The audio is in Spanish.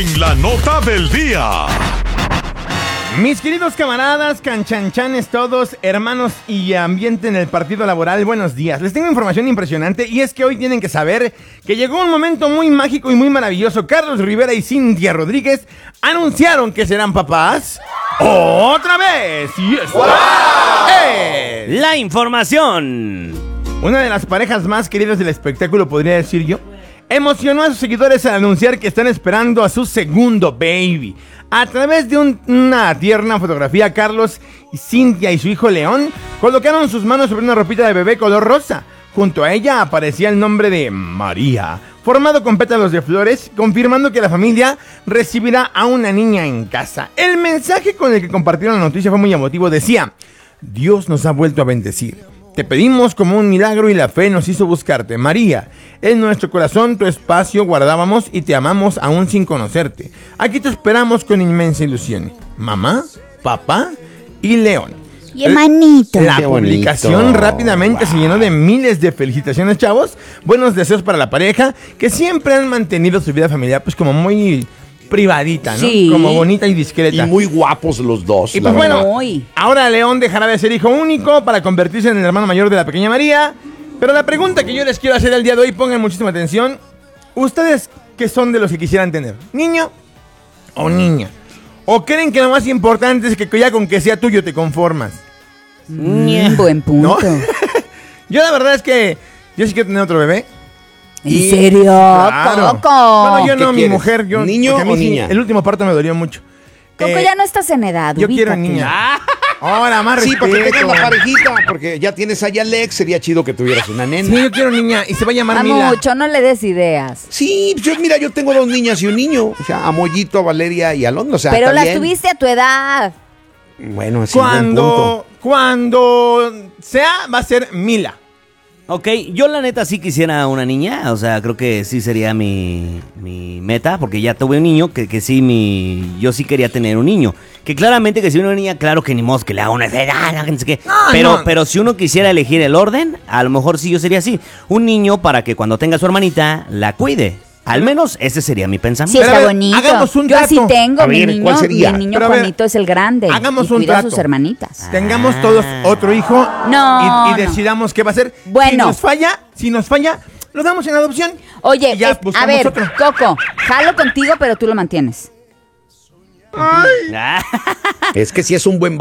La nota del día. Mis queridos camaradas, canchanchanes todos, hermanos y ambiente en el partido laboral, buenos días. Les tengo información impresionante y es que hoy tienen que saber que llegó un momento muy mágico y muy maravilloso. Carlos Rivera y Cintia Rodríguez anunciaron que serán papás otra vez. Yes. ¡Wow! La información. Una de las parejas más queridas del espectáculo, podría decir yo, emocionó a sus seguidores al anunciar que están esperando a su segundo baby. A través de una tierna fotografía, Carlos, Cintia y su hijo León colocaron sus manos sobre una ropita de bebé color rosa. Junto a ella aparecía el nombre de María, formado con pétalos de flores, confirmando que la familia recibirá a una niña en casa. El mensaje con el que compartieron la noticia fue muy emotivo. Decía: Dios nos ha vuelto a bendecir. Te pedimos como un milagro y la fe nos hizo buscarte. María, en nuestro corazón tu espacio guardábamos y te amamos aún sin conocerte. Aquí te esperamos con inmensa ilusión. Mamá, papá y León. Y hermanito. La publicación rápidamente se llenó de miles de felicitaciones, chavos. Buenos deseos para la pareja, que siempre han mantenido su vida familiar pues como muy privadita, ¿no? Sí. Como bonita y discreta. Y muy guapos los dos. Y pues bueno, Muy. ahora León dejará de ser hijo único para convertirse en el hermano mayor de la pequeña María. Pero la pregunta que yo les quiero hacer el día de hoy, pongan muchísima atención. ¿Ustedes qué son de los que quisieran tener? ¿Niño o niña? ¿O creen que lo más importante es que ya con que sea tuyo te conformas? Buen punto. ¿No? Yo la verdad es que yo sí quiero tener otro bebé. ¿En serio? Claro. Coco. Bueno, yo ¿Qué no, mi quieres? mujer. Yo, ¿Niño porque a mí o sí, niña? el último parto me dolió mucho. Coco, ya no estás en edad. Yo quiero ubícate. niña. Ahora, más Sí, para que respeto. tengas la parejita, porque ya tienes allá a Alex, sería chido que tuvieras una nena. Sí, yo quiero niña y se va a llamar A Mila. mucho, no le des ideas. Sí, mira, yo tengo dos niñas y un niño, o sea, a Mollito, a Valeria y a Alondra, o sea, Pero está las bien. tuviste a tu edad. Bueno, es un buen punto. Cuando sea, va a ser Mila. Ok, yo la neta sí quisiera una niña, o sea, creo que sí sería mi meta, porque ya tuve un niño, que sí, yo sí quería tener un niño. Que claramente que si una niña, claro que ni modo que le haga una edad, no sé qué. Pero si uno quisiera elegir el orden, a lo mejor sí yo sería así. Un niño para que cuando tenga su hermanita, la cuide. Al menos ese sería mi Sí, pensamiento. Pero a está ver, bonito. hagamos un Yo así trato. tengo. A ver, ¿cuál sería? Mi niño Pero a ver, Juanito es el grande. hagamos y un cuida a trato. sus hermanitas. Tengamos todos otro hijo No, y decidamos qué va a ser. Bueno. Si nos falla, lo damos en adopción. Oye, Y ya a buscamos ver, otro. Coco, jalo contigo, pero tú lo mantienes. Ah. Es que sí es un buen